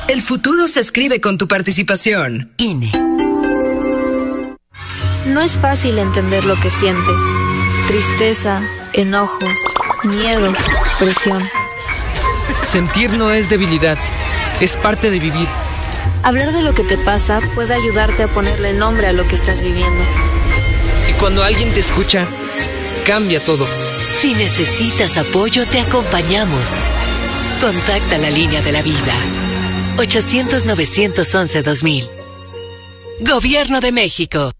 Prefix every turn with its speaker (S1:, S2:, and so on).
S1: El futuro se escribe con tu participación. INE.
S2: No es fácil entender lo que sientes. Tristeza, enojo, miedo, presión.
S3: Sentir no es debilidad, es parte de vivir.
S2: Hablar de lo que te pasa puede ayudarte a ponerle nombre a lo que estás viviendo.
S3: Y cuando alguien te escucha, cambia todo.
S4: Si necesitas apoyo, te acompañamos. Contacta la línea de la vida. 800-911-2000. Gobierno de México.